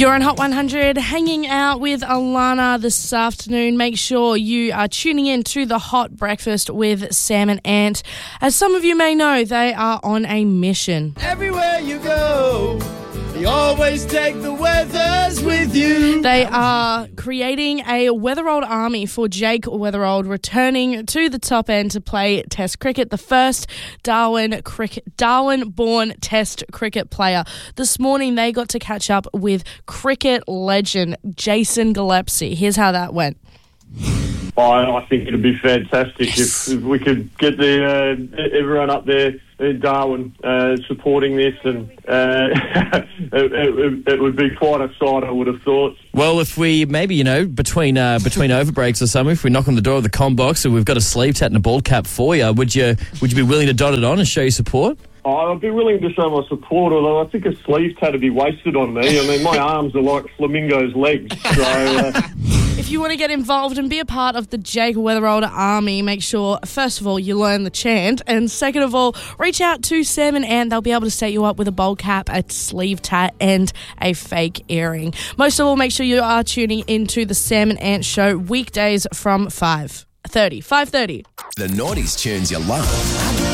You're on Hot 100, hanging out with Alana this afternoon. Make sure you are tuning in to the Hot Breakfast with Sam and Ant. As some of you may know, they are on a mission. Everywhere you go, you always take the weathers with you. They are creating a Weatherald army for Jake Weatherald, returning to the top end to play Test cricket, the first Darwin-born Test cricket player. This morning, they got to catch up with cricket legend Jason Gillespie. Here's how that went. I think it'd be fantastic if we could get everyone up there in Darwin supporting this, and it would be quite a sight, I would have thought. Well, if we maybe, between over breaks or something, if we knock on the door of the comm box and we've got a sleeve tat and a ball cap for you, would you be willing to dot it on and show your support? I'd be willing to show my support, although I think a sleeve tat would be wasted on me. I mean, my arms are like flamingo's legs. So, If you want to get involved and be a part of the Jake Weatherald army, make sure, first of all, you learn the chant, and second of all, reach out to Sam and Ant. They'll be able to set you up with a bowl cap, a sleeve tat, and a fake earring. Most of all, make sure you are tuning into the Sam and Ant show weekdays from 5:30. The 90s tunes you love.